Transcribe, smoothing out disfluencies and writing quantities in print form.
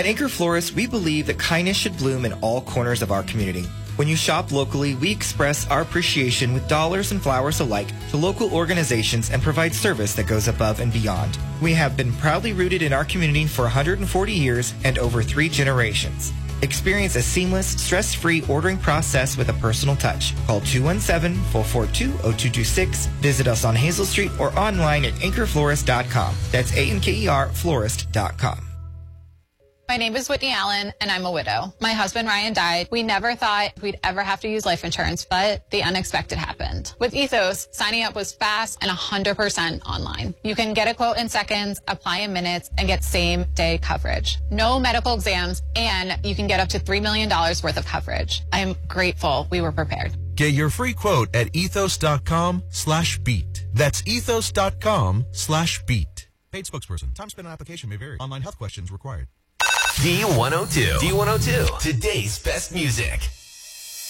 At Anchor Florist, we believe that kindness should bloom in all corners of our community. When you shop locally, we express our appreciation with dollars and flowers alike to local organizations and provide service that goes above and beyond. We have been proudly rooted in our community for 140 years and over 3 generations. Experience a seamless, stress-free ordering process with a personal touch. Call 217-442-0226. Visit us on Hazel Street or online at anchorflorist.com. That's A-N-K-E-R florist.com. My name is Whitney Allen, and I'm a widow. My husband, Ryan, died. We never thought we'd ever have to use life insurance, but the unexpected happened. With Ethos, signing up was fast and 100% online. You can get a quote in seconds, apply in minutes, and get same-day coverage. No medical exams, and you can get up to $3 million worth of coverage. I am grateful we were prepared. Get your free quote at ethos.com/beat. That's ethos.com/beat. Paid spokesperson. Time spent on application may vary. Online health questions required. D102. D102. Today's best music.